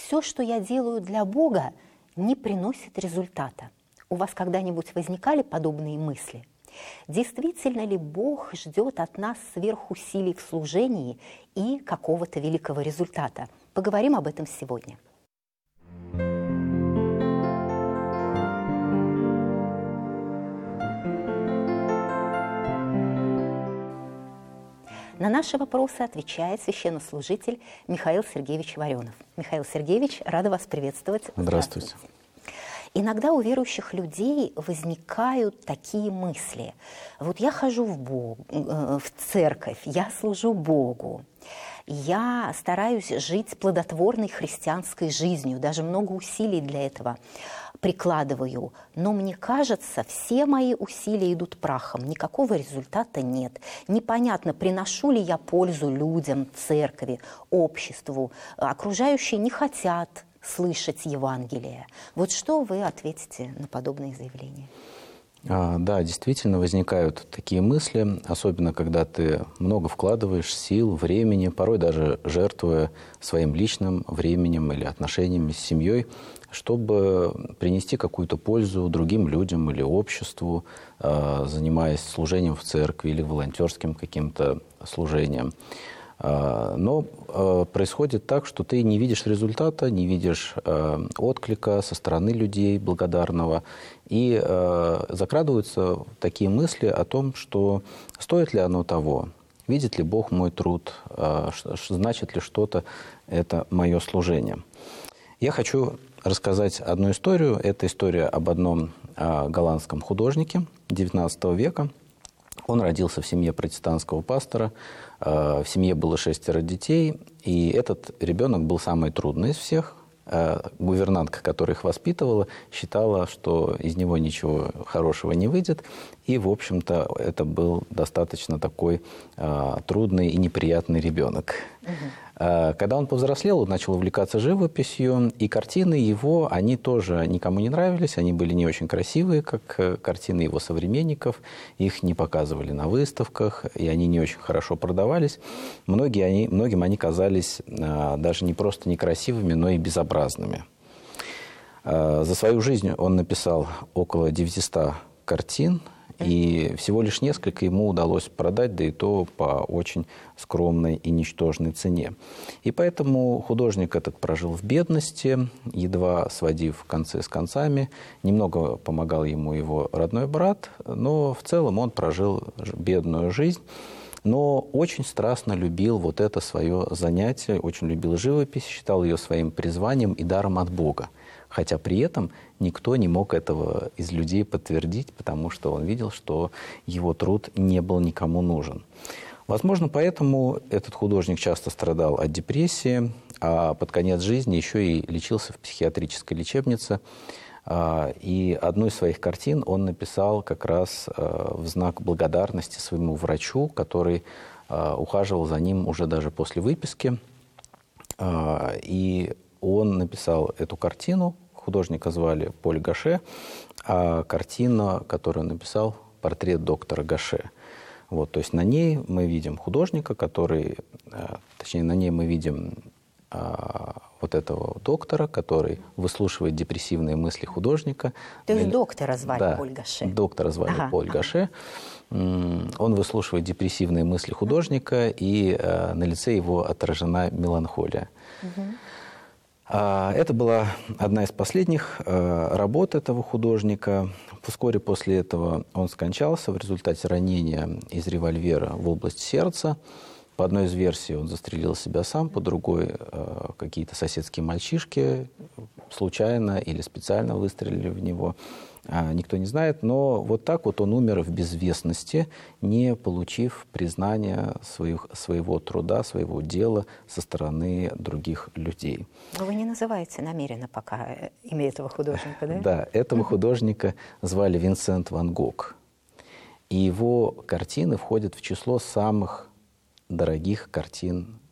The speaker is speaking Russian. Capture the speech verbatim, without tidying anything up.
все, что я делаю для Бога, не приносит результата. У вас когда-нибудь возникали подобные мысли? Действительно ли Бог ждет от нас сверхусилий в служении и какого-то великого результата? Поговорим об этом сегодня. На наши вопросы отвечает священнослужитель Михаил Сергеевич Варенов. Михаил Сергеевич, рада вас приветствовать. Здравствуйте. Здравствуйте. Иногда у верующих людей возникают такие мысли. Вот я хожу в, Бог, в церковь, я служу Богу, я стараюсь жить плодотворной христианской жизнью, даже много усилий для этого прикладываю, но мне кажется, все мои усилия идут прахом, никакого результата нет. Непонятно, приношу ли я пользу людям, церкви, обществу. Окружающие не хотят слышать Евангелие. Вот что вы ответите на подобные заявления? А, да, действительно возникают такие мысли, особенно когда ты много вкладываешь сил, времени, порой даже жертвуя своим личным временем или отношениями с семьей, чтобы принести какую-то пользу другим людям или обществу, а, занимаясь служением в церкви или волонтерским каким-то служением. Но происходит так, что ты не видишь результата, не видишь отклика со стороны людей благодарного. И закрадываются такие мысли о том, что стоит ли оно того, видит ли Бог мой труд, значит ли что-то это мое служение. Я хочу рассказать одну историю. Это история об одном голландском художнике девятнадцатого века. Он родился в семье протестантского пастора, в семье было шестеро детей, и этот ребенок был самый трудный из всех. Гувернантка, которая их воспитывала, считала, что из него ничего хорошего не выйдет, и, в общем-то, это был достаточно такой трудный и неприятный ребенок. Угу. Когда он повзрослел, он начал увлекаться живописью, и картины его, они тоже никому не нравились, они были не очень красивые, как картины его современников, их не показывали на выставках, и они не очень хорошо продавались. Многие они, многим они казались даже не просто некрасивыми, но и безобразными. За свою жизнь он написал около девятисот картин, и всего лишь несколько ему удалось продать, да и то по очень скромной и ничтожной цене. И поэтому художник этот прожил в бедности, едва сводив концы с концами. Немного помогал ему его родной брат, но в целом он прожил бедную жизнь. Но очень страстно любил вот это свое занятие, очень любил живопись, считал ее своим призванием и даром от Бога. Хотя при этом никто не мог этого из людей подтвердить, потому что он видел, что его труд не был никому нужен. Возможно, поэтому этот художник часто страдал от депрессии, а под конец жизни еще и лечился в психиатрической лечебнице. И одну из своих картин он написал как раз в знак благодарности своему врачу, который ухаживал за ним уже даже после выписки. И он написал эту картину, художника звали Поль Гаше, а картина, которую он написал, портрет доктора Гаше. Вот, то есть на ней мы видим художника, который, точнее, на ней мы видим а, вот этого доктора, который выслушивает депрессивные мысли художника. То есть доктора звали да, Поль Гаше? доктора звали ага, Поль ага. Гаше. Он выслушивает депрессивные мысли художника, и а, на лице его отражена меланхолия. Угу. Это была одна из последних работ этого художника. Вскоре после этого он скончался в результате ранения из револьвера в область сердца. По одной из версий он застрелил себя сам, по другой какие-то соседские мальчишки случайно или специально выстрелили в него. Никто не знает, но вот так вот он умер в безвестности, не получив признания своих, своего труда, своего дела со стороны других людей. Но вы не называете намеренно пока имя этого художника, да? Да, этого художника звали Винсент ван Гог. И его картины входят в число самых дорогих картин